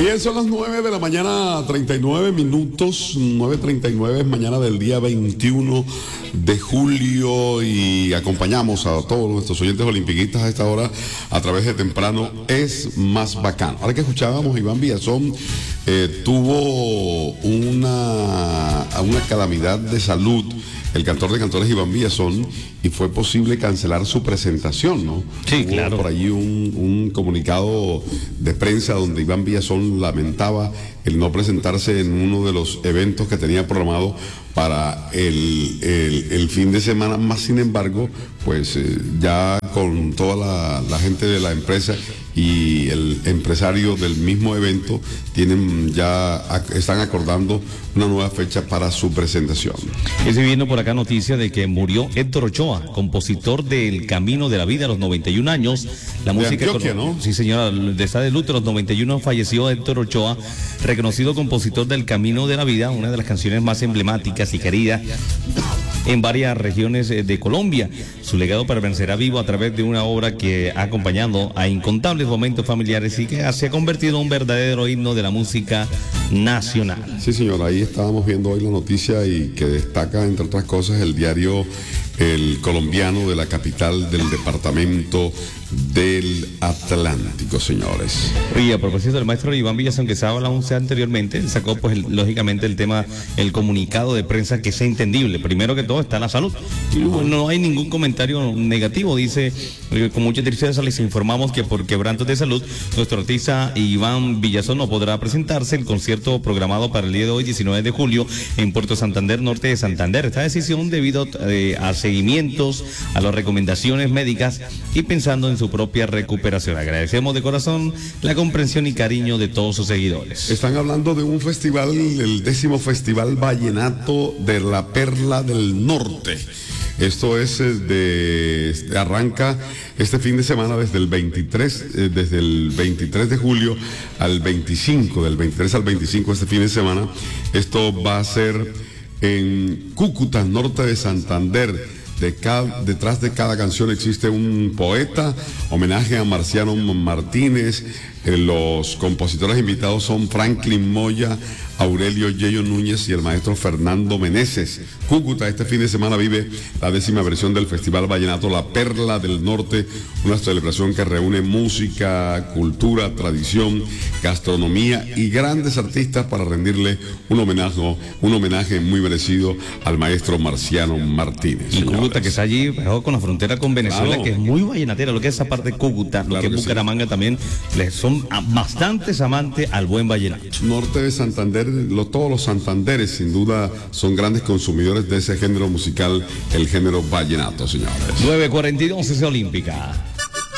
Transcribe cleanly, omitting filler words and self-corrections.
Bien, son las 9 de la mañana, 39 minutos, 9:39 es mañana del día 21 de julio y acompañamos a todos nuestros oyentes olimpiquistas a esta hora a través de Temprano es Más Bacano. Ahora que escuchábamos, Iván Villazón tuvo una calamidad de salud, el cantor de cantores Iván Villazón, y fue posible cancelar su presentación, ¿no? Sí, Hubo claro. por allí un comunicado de prensa donde Iván Villazón lamentaba el no presentarse en uno de los eventos que tenía programado para el fin de semana, más sin embargo, pues ya con toda la gente de la empresa y el empresario del mismo evento están acordando una nueva fecha para su presentación. Estoy viendo por acá noticia de que murió Héctor Ochoa, compositor del Camino de la Vida a los 91 años. La música Antioquia, ¿no? Sí, señora, está de luto. A los 91 falleció Héctor Ochoa, reconocido compositor del Camino de la Vida, una de las canciones más emblemáticas y queridas en varias regiones de Colombia. Su legado permanecerá vivo a través de una obra que ha acompañado a incontables momentos familiares y que se ha convertido en un verdadero himno de la música nacional. Sí, señor, ahí estábamos viendo hoy la noticia y que destaca, entre otras cosas, el diario El Colombiano de la capital del departamento del Atlántico, señores. Oye, a propósito del maestro Iván Villazón, que se habla anteriormente, él sacó pues lógicamente el tema, el comunicado de prensa que sea entendible. Primero que todo está la salud. Y no hay ningún comentario negativo. Dice, con mucha tristeza les informamos que por quebrantos de salud, nuestro artista Iván Villazón no podrá presentarse el concierto programado para el día de hoy, 19 de julio, en Puerto Santander, norte de Santander. Esta decisión debido a seguimientos, a las recomendaciones médicas y pensando en su propia recuperación. Agradecemos de corazón la comprensión y cariño de todos sus seguidores. Están hablando de un festival, el 10º Festival Vallenato de la Perla del Norte. Esto es arranca este fin de semana desde el 23 de julio al 25, del 23 al 25 este fin de semana. Esto va a ser en Cúcuta, norte de Santander. Detrás de cada canción existe un poeta, homenaje a Marciano Martínez. Los compositores invitados son Franklin Moya, Aurelio Yello Núñez y el maestro Fernando Meneses. Cúcuta este fin de semana vive la 10ª versión del Festival Vallenato La Perla del Norte, una celebración que reúne música, cultura, tradición, gastronomía y grandes artistas para rendirle un homenaje muy merecido al maestro Marciano Martínez. Y Cúcuta, que está allí pegado con la frontera con Venezuela, claro, que es muy vallenatera, lo que es esa parte de Cúcuta, lo claro que es Bucaramanga sí. También son bastantes amantes al buen vallenato. Norte de Santander, todos los santanderes sin duda son grandes consumidores de ese género musical, el género vallenato, señores. 9:42 es Olímpica.